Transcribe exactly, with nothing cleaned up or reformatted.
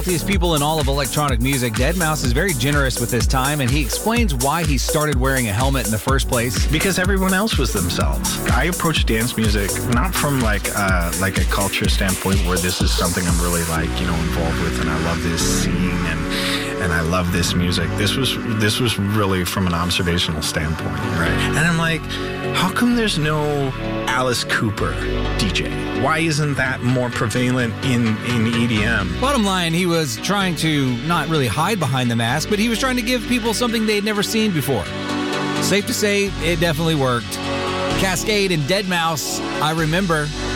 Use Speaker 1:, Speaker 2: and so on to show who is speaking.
Speaker 1: These people in all of electronic music, deadmau five is very generous with his time, and he explains why he started wearing a helmet in the first place.
Speaker 2: Because everyone else was themselves. I approach dance music not from like uh, like a culture standpoint where this is something I'm really like, you know, involved with, and I love this scene and and I love this music. This was this was really from an observational standpoint, right? And I'm like, how come there's no Alice Cooper D J? Why isn't that more prevalent in, in E D M?
Speaker 1: Bottom line, he was trying to not really hide behind the mask, but he was trying to give people something they'd never seen before. Safe to say, it definitely worked. Kaskade and deadmau five, I remember.